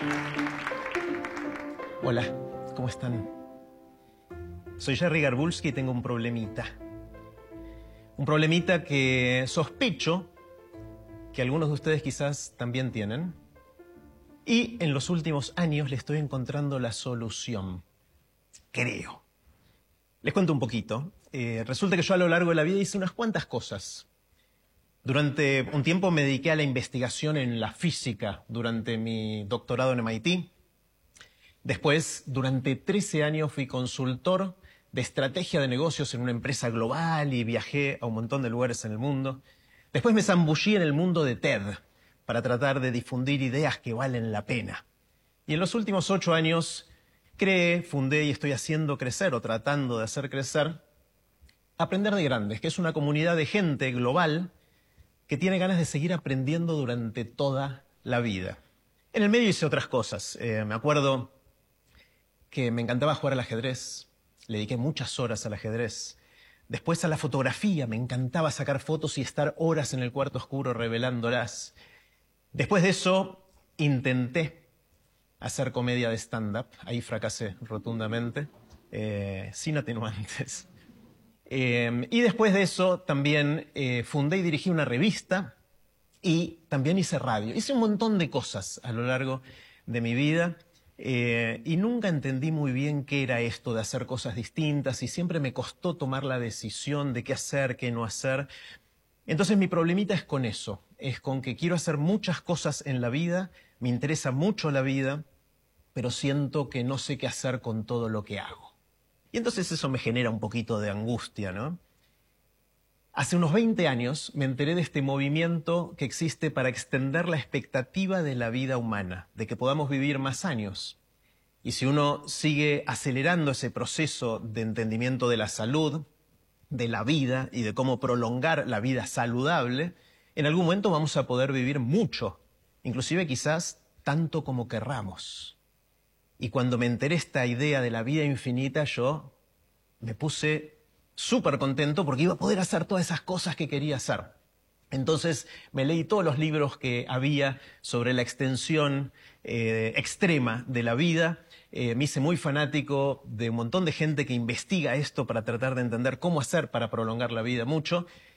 Hola, ¿cómo están? Soy Jerry Garbulski y tengo un problemita. Un problemita que sospecho que algunos de ustedes quizás también tienen. Y en los últimos años le estoy encontrando la solución. Creo. Les cuento un poquito. Resulta que yo a lo largo de la vida hice unas cuantas cosas. Durante un tiempo me dediqué a la investigación en la física durante mi doctorado en MIT. Después, durante 13 años fui consultor de estrategia de negocios en una empresa global y viajé a un montón de lugares en el mundo. Después me zambullí en el mundo de TED para tratar de difundir ideas que valen la pena. Y en los últimos 8 años creé, fundé y estoy haciendo crecer o tratando de hacer crecer Aprender de Grandes, que es una comunidad de gente global que tiene ganas de seguir aprendiendo durante toda la vida. En el medio hice otras cosas. Me acuerdo que me encantaba jugar al ajedrez, le dediqué muchas horas al ajedrez. Después a la fotografía, me encantaba sacar fotos y estar horas en el cuarto oscuro revelándolas. Después de eso intenté hacer comedia de stand-up, ahí fracasé rotundamente, sin atenuantes. Y después de eso también fundé y dirigí una revista y también hice radio. Hice un montón de cosas a lo largo de mi vida. Y nunca entendí muy bien qué era esto de hacer cosas distintas y siempre me costó tomar la decisión de qué hacer, qué no hacer. Entonces mi problemita es con eso, es con que quiero hacer muchas cosas en la vida, me interesa mucho la vida, pero siento que no sé qué hacer con todo lo que hago. Y entonces eso me genera un poquito de angustia, ¿no? Hace unos 20 años me enteré de este movimiento que existe para extender la expectativa de la vida humana, de que podamos vivir más años. Y si uno sigue acelerando ese proceso de entendimiento de la salud, de la vida y de cómo prolongar la vida saludable, en algún momento vamos a poder vivir mucho, inclusive quizás tanto como querramos. Y cuando me enteré esta idea de la vida infinita, yo me puse súper contento porque iba a poder hacer todas esas cosas que quería hacer. Entonces me leí todos los libros que había sobre la extensión extrema de la vida. Me hice muy fanático de un montón de gente que investiga esto para tratar de entender cómo hacer para prolongar la vida mucho.